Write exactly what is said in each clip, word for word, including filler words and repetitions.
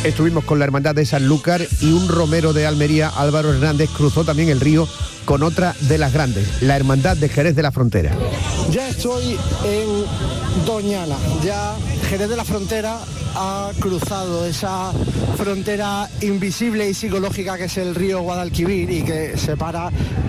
estuvimos con la Hermandad de Sanlúcar y un romero de Almería, Álvaro Hernández, cruzó también el río con otra de las grandes, la Hermandad de Jerez de la Frontera. Ya estoy en Doñana, ya Jerez de la Frontera ha cruzado esa frontera invisible y psicológica que es el río Guadalquivir y que separa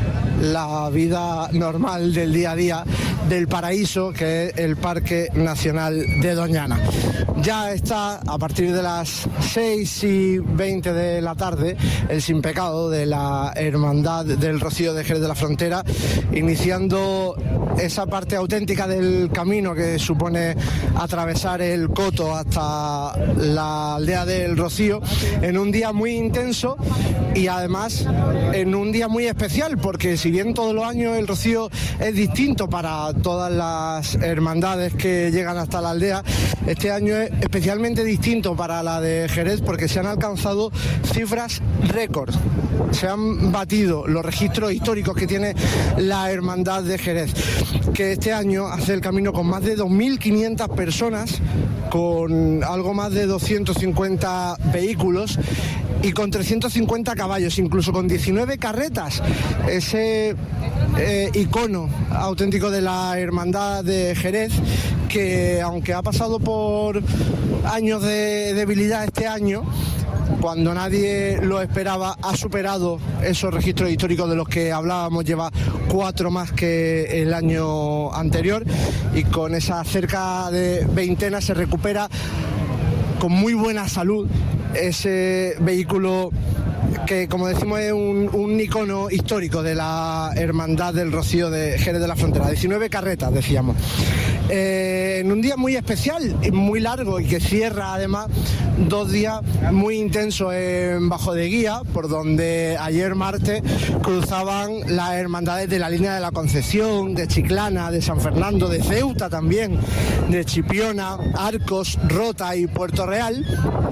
la vida normal del día a día del paraíso que es el Parque Nacional de Doñana. Ya está a partir de las seis y veinte de la tarde el Sin Pecado de la Hermandad del Rocío de Jerez de la Frontera, iniciando esa parte auténtica del camino que supone atravesar el Coto hasta la aldea del Rocío, en un día muy intenso y además en un día muy especial, porque si bien todos los años el Rocío es distinto para todas las hermandades que llegan hasta la aldea, este año es especialmente distinto para la de Jerez porque se han alcanzado cifras récord. Se han batido los registros históricos que tiene la Hermandad de Jerez, que este año hace el camino con más de dos mil quinientas personas, con algo más de doscientos cincuenta vehículos y con trescientos cincuenta caballos, incluso con diecinueve carretas, ese eh, icono auténtico de la Hermandad de Jerez, que aunque ha pasado por años de debilidad este año, cuando nadie lo esperaba, ha superado esos registros históricos de los que hablábamos, lleva cuatro más que el año anterior y con esa cerca de veintena se recupera con muy buena salud ese vehículo que, como decimos, es un, un icono histórico de la Hermandad del Rocío de Jerez de la Frontera. diecinueve carretas, decíamos. Eh, en un día muy especial, muy largo y que cierra además dos días muy intensos en Bajo de Guía, por donde ayer martes cruzaban las hermandades de la línea de la Concepción, de Chiclana, de San Fernando, de Ceuta también, de Chipiona, Arcos, Rota y Puerto Real,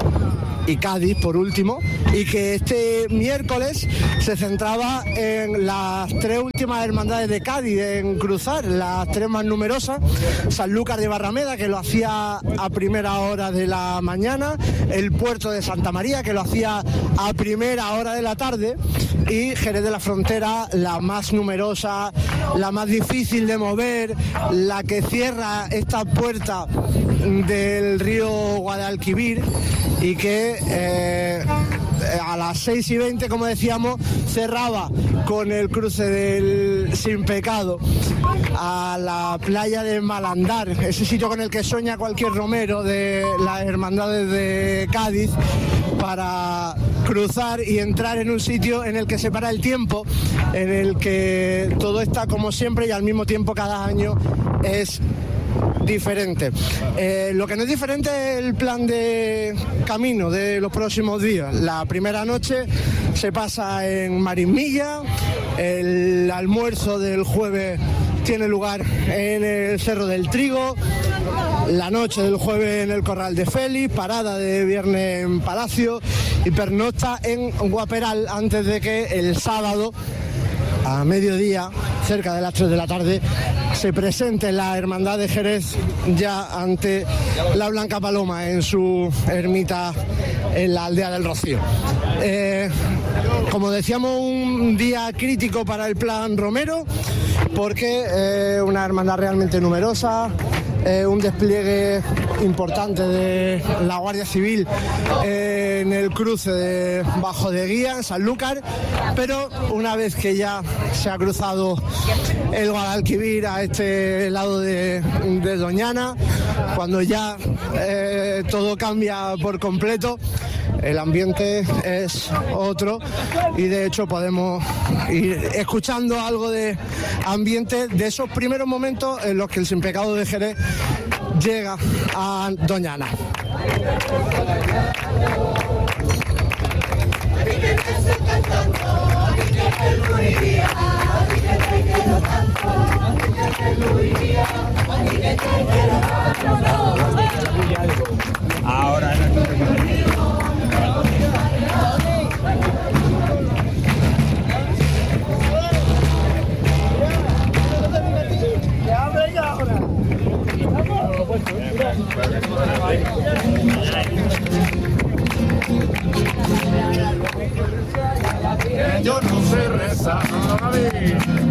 y Cádiz por último, y que este miércoles se centraba en las tres últimas hermandades de Cádiz en cruzar, las tres más numerosas: Sanlúcar de Barrameda, que lo hacía a primera hora de la mañana, el Puerto de Santa María, que lo hacía a primera hora de la tarde, y Jerez de la Frontera, la más numerosa, la más difícil de mover, la que cierra esta puerta del río Guadalquivir y que eh, a las seis y veinte, como decíamos, cerraba con el cruce del Sin Pecado a la playa de Malandar, ese sitio con el que sueña cualquier romero de las hermandades de Cádiz, para cruzar y entrar en un sitio en el que se para el tiempo, en el que todo está como siempre y al mismo tiempo cada año es diferente. Eh, lo que no es diferente es el plan de camino de los próximos días. La primera noche se pasa en Marismilla, el almuerzo del jueves tiene lugar en el Cerro del Trigo, la noche del jueves en el Corral de Félix, parada de viernes en Palacio y pernocta en Guaperal antes de que el sábado a mediodía, cerca de las tres de la tarde, se presente la Hermandad de Jerez ya ante la Blanca Paloma en su ermita en la aldea del Rocío. Eh, como decíamos, un día crítico para el plan romero, porque es eh, una hermandad realmente numerosa, eh, un despliegue importante de la Guardia Civil eh, en el cruce de Bajo de Guía, en Sanlúcar, pero una vez que ya se ha cruzado el Guadalquivir a este lado de, de Doñana, cuando ya eh, todo cambia por completo, el ambiente es otro y de hecho podemos ir escuchando algo de ambiente de esos primeros momentos en los que el Sin Pecado de Jerez llega a Doñana. Ahora Yo no sé rezar.